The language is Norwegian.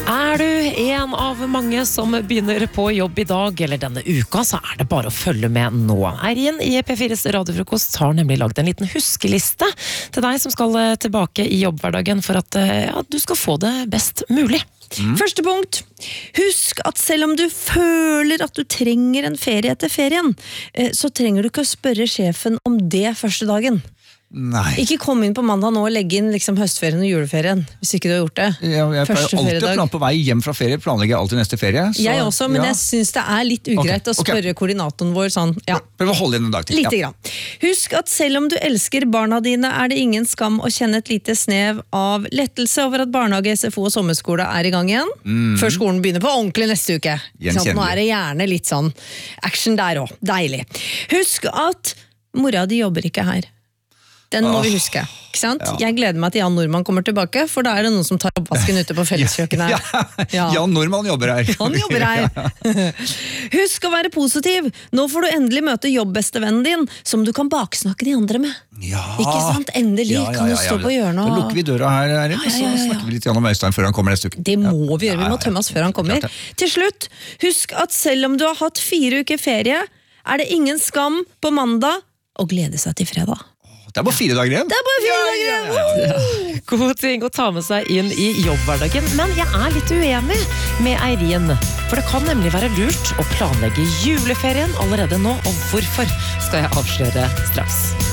Er du en av mange som begynner på jobb i dag eller denne uka, så er det bare å følge med nå. Eirin i P4s radiofrokost har nemlig laget en liten huskeliste til deg som skal tilbake i jobbhverdagen for at du skal få det best mulig. Første punkt. Husk at selv om du føler at du trenger en ferie etter ferien, så trenger du ikke å spørre sjefen om det første dagen. Nei. Ikke kom inn på mandag nå og legge inn liksom høstferien og juleferien, hvis ikke du har gjort det. Jeg pleier Første alltid å feriedag. planlegge på vei hjem fra ferie, planlegger jeg alltid neste ferie. Så, Jeg også, men jeg synes det er litt ugreit Ok, å spørre koordinatoren vår sånn, ja. Prøv å holde igjen en dag til. Lite grann. Husk at selv om du elsker barna dine, er det ingen skam å kjenne et lite snev av lettelse over at barnehage, SFO og sommerskole er i gang igjen. Før skolen begynner på ordentlig neste uke. Gjenkjennelig. Sånn, nå er det gjerne litt sånn action der også. Deilig. Husk at mora di jobber ikke her. Den må vi huske, ikke sant? Ja. Jeg gleder meg til Jan Normann kommer tilbake, for da er det noen som tar oppvasken ute på felleskjøkkenet. Ja. Jan Normann jobber her. Han jobber her. Husk å være positiv. Nå får du endelig møte jobbestevennen din, som du kan baksnakke de andre med. Ja. Ikke sant? Endelig kan du stå på hjørnet. Da lukker vi døra her, Eirin, og så snakker vi litt om Øystein før han kommer neste uke. Det må vi gjøre, vi må tømme oss før han kommer. Klart det. Til slutt, husk at selv om du har hatt 4 uker ferie, er det ingen skam på mandag å glede seg til fredag. Det er bare 4 dager igjen. Det er bare 4 dager igjen! God ting å ta med seg inn i jobbhverdagen, men jeg er litt uenig med Eirin. For det kan nemlig være lurt å planlegge juleferien allerede nå, og hvorfor skal jeg avsløre straks.